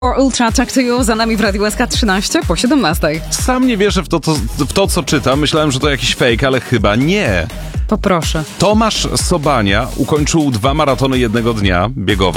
Ultra Talk to You za nami w Radiu SK 13 po 17. Sam nie wierzę w to, co czytam. Myślałem, że to jakiś fake, ale chyba nie. Poproszę. Tomasz Sobania ukończył 2 maratony jednego dnia biegowe.